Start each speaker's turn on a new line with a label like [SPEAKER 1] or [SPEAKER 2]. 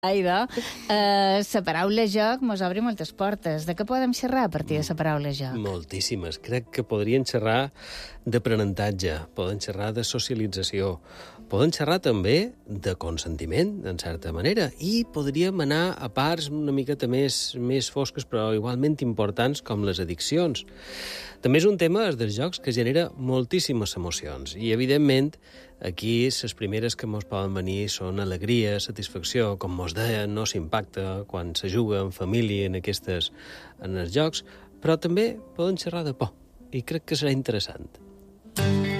[SPEAKER 1] Aida, la paraula joc mos obre moltes portes. De què podem xerrar a partir de la paraula joc?
[SPEAKER 2] Moltíssimes. Crec que podrien xerrar d'aprenentatge, poden xerrar de socialització, poden xerrar també de consentiment, en certa manera, i podríem anar a parts una miqueta més fosques, però igualment importants, com les addiccions. També és un tema, els dels jocs, que genera moltíssimes emocions, i, evidentment, aquí les primeres que mos poden venir són alegria, satisfacció, com mos deien, no s'impacta quan se juga en família en els jocs, però també poden xerrar de por, i crec que serà interessant.